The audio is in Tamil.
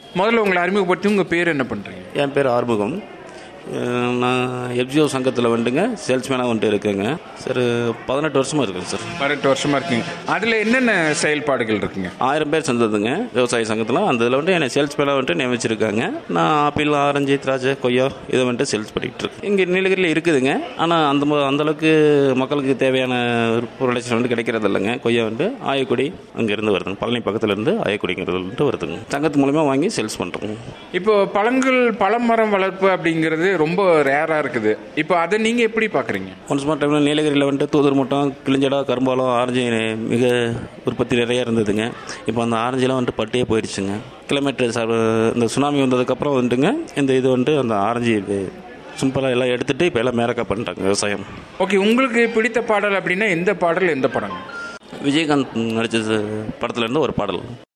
முதல்ல உங்களை அறிமுகப்படுத்தி உங்கள் பேர் என்ன பண்ணுறீங்க? என் பேர் ஆறுமுகம். நான் எஃப்ஜிஓ சங்கத்தில் வந்துங்க சேல்ஸ்மேனாக வந்துட்டு இருக்கேங்க சார். 18 வருஷமாக இருக்குங்க சார். 18 வருஷமாக இருக்கீங்க. அதில் என்னென்ன செயல்பாடுகள் இருக்குங்க? 1000 பேர் சேர்ந்ததுங்க விவசாய சங்கத்தில். அந்த இதில் வந்துட்டு என்னை சேல்ஸ்மேனாக வந்துட்டு நியமிச்சிருக்காங்க. நான் ஆப்பிள், ஆரஞ்சு, திராட்சை, கொய்யா இதை வந்துட்டு சேல்ஸ் பண்ணிகிட்டு இருக்கேன். இங்கே நீலகிரியில் இருக்குதுங்க. ஆனால் அந்தளவுக்கு மக்களுக்கு தேவையான ப்ரொடக்ஷன் வந்து கிடைக்கிறது இல்லைங்க. கொய்யா வந்துட்டு ஆயக்குடி அங்கேருந்து வருதுங்க. பழனி பக்கத்துலேருந்து ஆயக்குடிங்கிறது வந்துட்டு வருதுங்க. சங்கத்து மூலமா வாங்கி சேல்ஸ் பண்ணுறோங்க. இப்போ பழமரம் வளர்ப்பு அப்படிங்கிறது ரொம்ப ரேராக இருக்குது. இப்போ அதை நீங்கள் எப்படி பார்க்குறீங்க? ஒன்ஸ் மோர் டைமில் நீலகிரியில் வந்துட்டு தூதர் மட்டம், கிளிஞ்சடா, கரும்பாலம், ஆரஞ்சு மிக உற்பத்தி நிறையா இருந்ததுங்க. இப்போ அந்த ஆரஞ்செலாம் வந்துட்டு பட்டியே போயிடுச்சுங்க. கிலோமீட்டர் இந்த சுனாமி வந்ததுக்கப்புறம் வந்துட்டுங்க இந்த இது வந்துட்டு அந்த ஆரஞ்சு சிம்பிளாக எல்லாம் எடுத்துகிட்டு இப்போ எல்லாம் மேரக்கா பண்ணிட்டாங்க விவசாயம். ஓகே, உங்களுக்கு பிடித்த பாடல் அப்படின்னா எந்த பாடல், எந்த படம்? விஜயகாந்த் நடித்த படத்துலேருந்து ஒரு பாடல்.